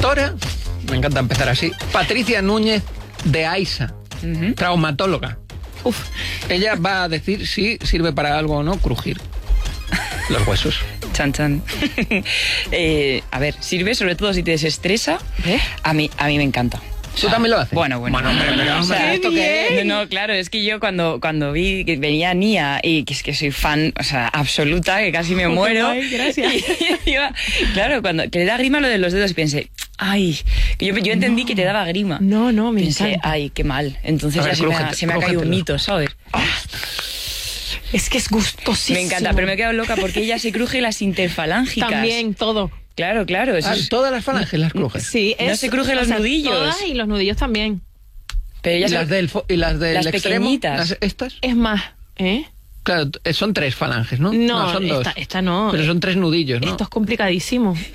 Doctora, me encanta empezar así, Patricia Núñez de AISA, traumatóloga. Ella va a decir si sirve para algo o no crujir los huesos. Chan, chan. A ver, sirve sobre todo si te desestresa. A mí me encanta. ¿Tú también lo haces? Bueno. Hombre, O sea, ¿esto qué es? No, claro, es que yo cuando vi que venía Nia y que es que soy fan, o sea, absoluta, que casi me muero. Ay, gracias. Y claro, cuando que le da grima lo de los dedos, pensé, ay, que yo entendí que te daba grima. No, me Pensé, encanta. ay, qué mal. Entonces A ver, ya se me ha caído un mito, ¿sabes? Es que es gustosísimo. Me encanta, pero me he quedado loca porque ella se cruje las interfalángicas. También, todo. Claro, eso es... Todas las falanges las crujes. Sí, No se crujen los nudillos. Todas y los nudillos también. Pero ella ¿Y las del las extremo? pequeñitas. ¿Estas? Es más, ¿eh? Claro, son 3 falanges, ¿no? No, son 2. esta no. Pero son 3 nudillos, ¿no? Esto es complicadísimo.